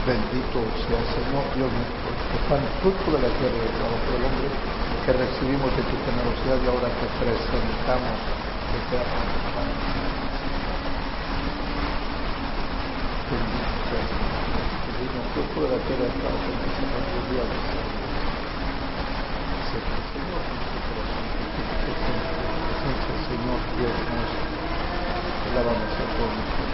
Bendito sea Señor Dios nuestro, que pan fruto de la tierra y del trabajo del hombre, que recibimos de tu generosidad y ahora te presentamos que sea pan. Bendito sea Señor, que vino fruto de la tierra y del trabajo del hombre, que recibimos día de Señor nuestro corazón, que presencia, Señor Dios nuestro, alabamos a todos nuestros